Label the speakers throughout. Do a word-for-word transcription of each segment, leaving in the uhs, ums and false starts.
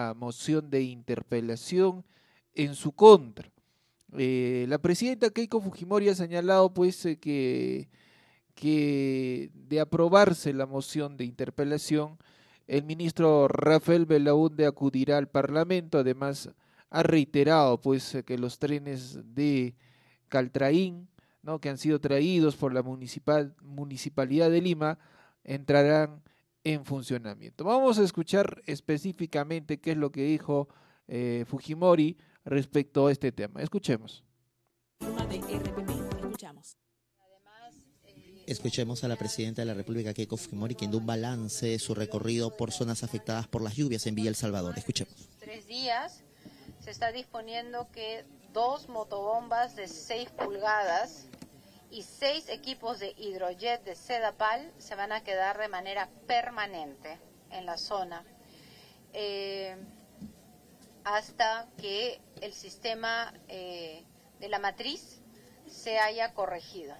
Speaker 1: una moción de interpelación en su contra. Eh, la presidenta Keiko Fujimori ha señalado pues eh, que, que de aprobarse la moción de interpelación, el ministro Rafael Belaúnde acudirá al Parlamento. Además, ha reiterado pues que los trenes de Caltraín, ¿no?, que han sido traídos por la municipal, Municipalidad de Lima, entrarán en funcionamiento. Vamos a escuchar específicamente qué es lo que dijo eh, Fujimori respecto a este tema. Escuchemos.
Speaker 2: Escuchemos a la presidenta de la República, Keiko Fujimori, quien da un balance de su recorrido por zonas afectadas por las lluvias en Villa El Salvador. Escuchemos.
Speaker 3: Tres días se está disponiendo que dos motobombas de seis pulgadas y seis equipos de hidrojet de Sedapal se van a quedar de manera permanente en la zona eh, hasta que el sistema eh, de la matriz se haya corregido.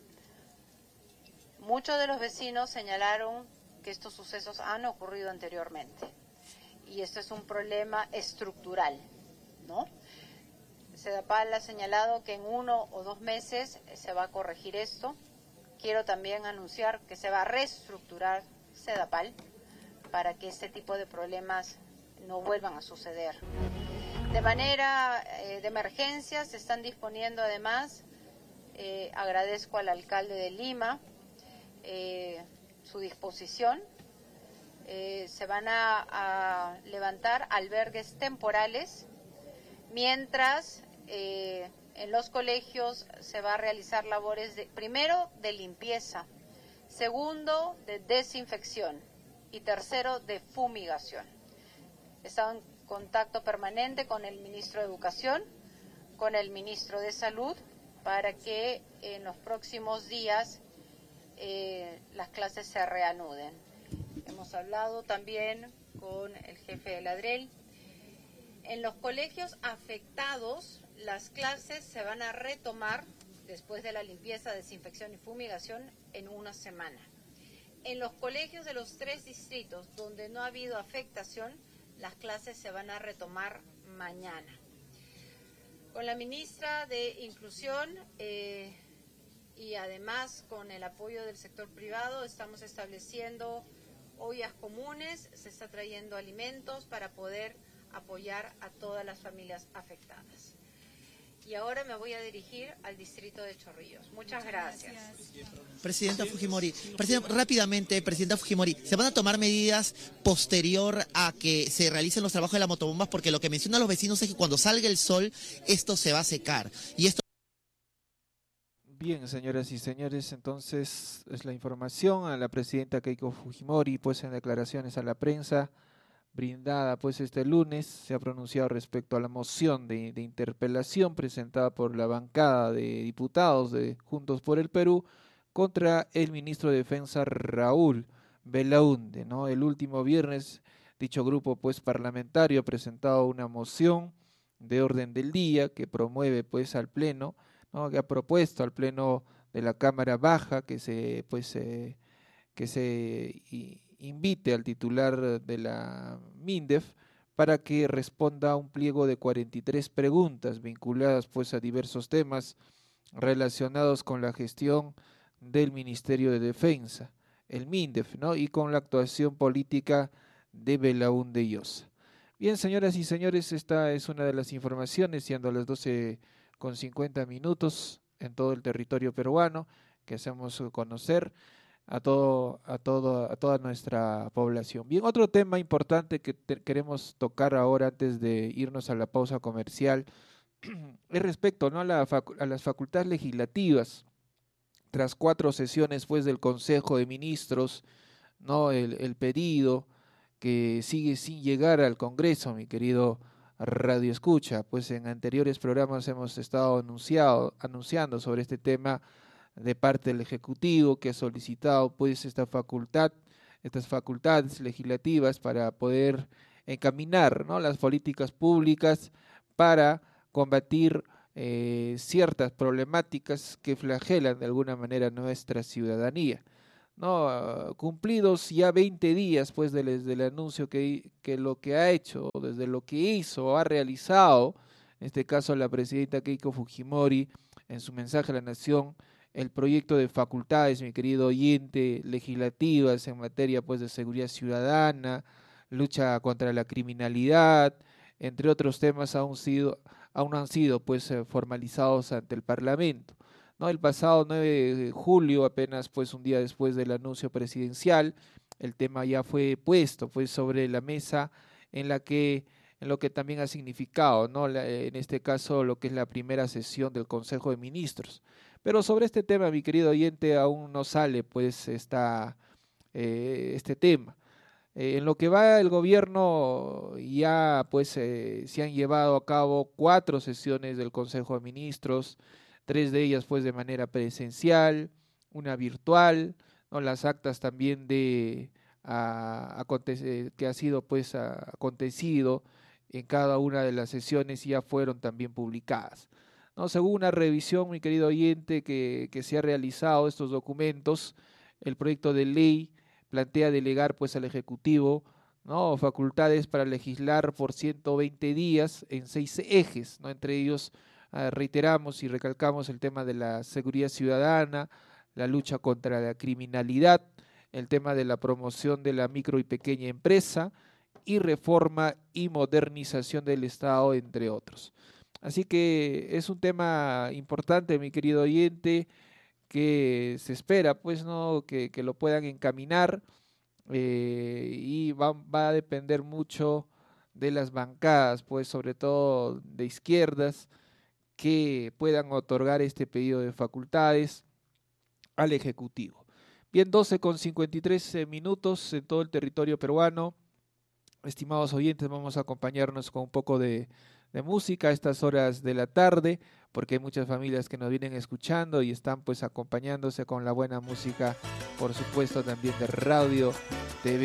Speaker 3: Muchos de los vecinos señalaron que estos sucesos han ocurrido anteriormente y esto es un problema estructural, ¿no? Sedapal ha señalado que en uno o dos meses se va a corregir esto. Quiero también anunciar que se va a reestructurar Sedapal para que este tipo de problemas no vuelvan a suceder. De manera eh, de emergencia se están disponiendo además, eh, agradezco al alcalde de Lima, eh, su disposición, eh, se van a, a levantar albergues temporales, mientras eh, en los colegios se va a realizar labores, de, primero, de limpieza, segundo, de desinfección y tercero, de fumigación. Está en contacto permanente con el ministro de Educación, con el ministro de Salud, para que en los próximos días eh, las clases se reanuden. Hemos hablado también con el jefe de Ladrel. En los colegios afectados, las clases se van a retomar después de la limpieza, desinfección y fumigación en una semana. En los colegios de los tres distritos donde no ha habido afectación, las clases se van a retomar mañana. Con la ministra de Inclusión eh, y además con el apoyo del sector privado estamos estableciendo ollas comunes, se está trayendo alimentos para poder apoyar a todas las familias afectadas. Y ahora me voy a dirigir al distrito de Chorrillos. Muchas gracias.
Speaker 2: Presidenta Fujimori, presidenta, rápidamente, Presidenta Fujimori, ¿se van a tomar medidas posterior a que se realicen los trabajos de las motobombas? Porque lo que mencionan los vecinos es que cuando salga el sol, esto se va a secar. Y esto...
Speaker 1: Bien, señoras y señores, entonces es la información a la presidenta Keiko Fujimori, pues en declaraciones a la prensa brindada pues este lunes, se ha pronunciado respecto a la moción de, de interpelación presentada por la bancada de diputados de Juntos por el Perú contra el ministro de Defensa Raúl Belaúnde, ¿no? El último viernes dicho grupo pues parlamentario ha presentado una moción de orden del día que promueve pues al pleno, ¿no?, que ha propuesto al pleno de la Cámara Baja que se pues eh, que se y, invite al titular de la MINDEF para que responda a un pliego de cuarenta y tres preguntas vinculadas pues a diversos temas relacionados con la gestión del Ministerio de Defensa, el MINDEF, ¿no?, y con la actuación política de Belaúnde Llosa. Bien, señoras y señores, esta es una de las informaciones, siendo a las doce con cincuenta minutos en todo el territorio peruano, que hacemos conocer a todo a todo a toda nuestra población. Bien, otro tema importante que te, queremos tocar ahora antes de irnos a la pausa comercial es respecto, ¿no?, a, la facu a las facultades legislativas. Tras cuatro sesiones pues del Consejo de Ministros, no el, el pedido que sigue sin llegar al Congreso, mi querido Radio Escucha, pues en anteriores programas hemos estado anunciado, anunciando sobre este tema de parte del Ejecutivo, que ha solicitado pues esta facultad, estas facultades legislativas para poder encaminar, ¿no?, las políticas públicas para combatir eh, ciertas problemáticas que flagelan de alguna manera nuestra ciudadanía. ¿no? Cumplidos ya veinte días pues del, del anuncio que, que lo que ha hecho, desde lo que hizo, ha realizado, en este caso la presidenta Keiko Fujimori, en su mensaje a la nación, el proyecto de facultades, mi querido oyente, legislativas en materia pues de seguridad ciudadana, lucha contra la criminalidad, entre otros temas aún, sido, aún han sido pues formalizados ante el Parlamento. ¿No? El pasado nueve de julio, apenas pues un día después del anuncio presidencial, el tema ya fue puesto pues sobre la mesa en la que en lo que también ha significado, ¿no? La, en este caso lo que es la primera sesión del Consejo de Ministros. Pero sobre este tema, mi querido oyente, aún no sale pues esta, eh, este tema. Eh, en lo que va el gobierno ya pues eh, se han llevado a cabo cuatro sesiones del Consejo de Ministros, tres de ellas pues de manera presencial, una virtual, ¿no? Las actas también de a, a, que ha sido pues a, acontecido en cada una de las sesiones ya fueron también publicadas. ¿No? Según una revisión, mi querido oyente, que, que se ha realizado estos documentos, el proyecto de ley plantea delegar pues al Ejecutivo, ¿no? facultades para legislar por ciento veinte días en seis ejes, ¿no? Entre ellos eh, reiteramos y recalcamos el tema de la seguridad ciudadana, la lucha contra la criminalidad, el tema de la promoción de la micro y pequeña empresa y reforma y modernización del Estado, entre otros. Así que es un tema importante, mi querido oyente, que se espera pues no que, que lo puedan encaminar eh, y va, va a depender mucho de las bancadas, pues sobre todo de izquierdas, que puedan otorgar este pedido de facultades al Ejecutivo. Bien, doce con cincuenta y tres minutos en todo el territorio peruano. Estimados oyentes, vamos a acompañarnos con un poco de, de música a estas horas de la tarde, porque hay muchas familias que nos vienen escuchando y están pues acompañándose con la buena música, por supuesto también de radio, T V.